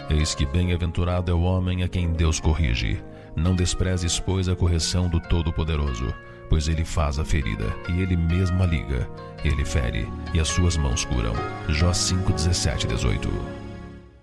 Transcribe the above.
Eis que bem-aventurado é o homem a quem Deus corrige. Não desprezes, pois, a correção do Todo-Poderoso, pois ele faz a ferida, e ele mesmo a liga. Ele fere, e as suas mãos curam. Jó 5:17-18.